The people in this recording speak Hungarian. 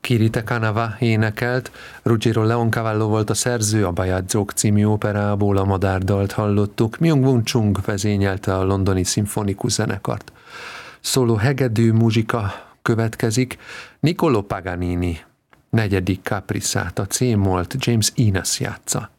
Kirite Kanava énekelt, Ruggiero Leoncavallo volt a szerző, a Bajadzsók című operából a Madárdalt hallottuk, Myung-Whun Chung vezényelte a londoni szimfonikus zenekart. Szóló hegedű muzsika következik, Niccolò Paganini negyedik capriccát, a C-molt James Enos játsza.